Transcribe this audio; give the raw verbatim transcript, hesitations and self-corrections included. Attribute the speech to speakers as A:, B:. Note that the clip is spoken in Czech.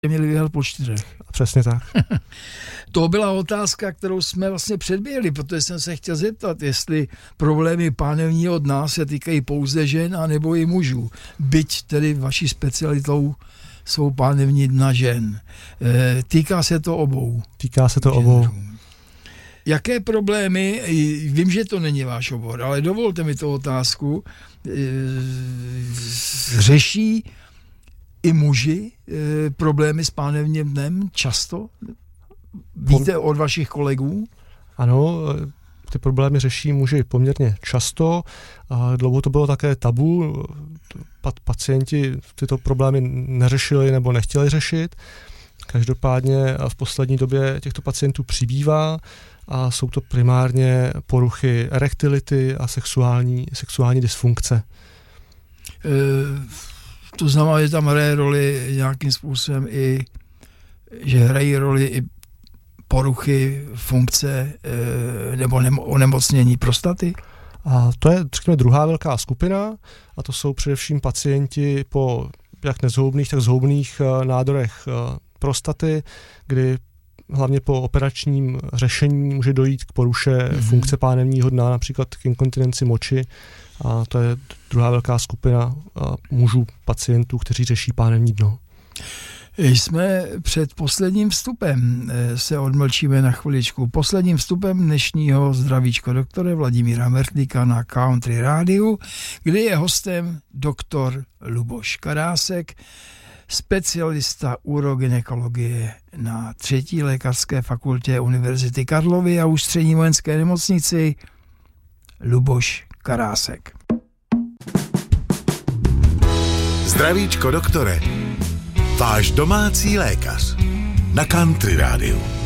A: měli vyhrát po čtyřech.
B: Přesně tak.
A: To byla otázka, kterou jsme vlastně předběhli, protože jsem se chtěl zeptat, jestli problémy pánevní od nás se týkají pouze žen a nebo i mužů. Byť tedy vaší specialitou jsou pánevní dna žen. E, týká se to obou.
B: Týká se to obou.
A: Jaké problémy, vím, že to není váš obor, ale dovolte mi tu otázku, e, řeší i muži e, problémy s pánevním dnem často? Víte od vašich kolegů?
B: Ano, ty problémy řeší muži poměrně často. Dlouho to bylo také tabu. Pacienti tyto problémy neřešili nebo nechtěli řešit. Každopádně v poslední době těchto pacientů přibývá a jsou to primárně poruchy erektility a sexuální, sexuální dysfunkce.
A: E, to znamená, že tam hraje roli nějakým způsobem i, že hrají roli i poruchy funkce e, nebo nemo, onemocnění prostaty?
B: A to je, řekněme, druhá velká skupina a to jsou především pacienti po jak nezhoubných, tak zhoubných nádorech prostaty, kdy hlavně po operačním řešení může dojít k poruše mm-hmm. funkce pánevního dna, například k inkontinenci moči. A to je druhá velká skupina mužů, pacientů, kteří řeší pánevní dno.
A: Jsme před posledním vstupem, se odmlčíme na chviličku, posledním vstupem dnešního Zdravíčko doktore Vladimíra Mertlíka na Country Rádiu, kde je hostem doktor Luboš Karásek, specialista urogynekologie na třetí lékařské fakultě Univerzity Karlovy a Ústřední vojenské nemocnici. Luboš Karásek.
C: Zdravíčko doktore, váš domácí lékař na Country Rádiu.